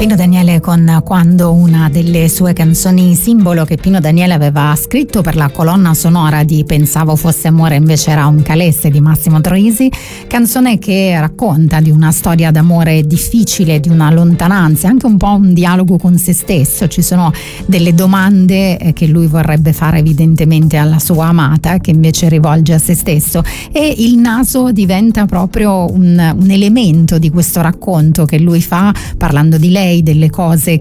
Pino Daniele con Quando, una delle sue canzoni simbolo che Pino Daniele aveva scritto per la colonna sonora di Pensavo fosse amore invece era un calesse di Massimo Troisi, canzone che racconta di una storia d'amore difficile, di una lontananza, anche un po' un dialogo con se stesso. Ci sono delle domande che lui vorrebbe fare evidentemente alla sua amata, che invece rivolge a se stesso, e il naso diventa proprio un elemento di questo racconto che lui fa, parlando di lei, delle cose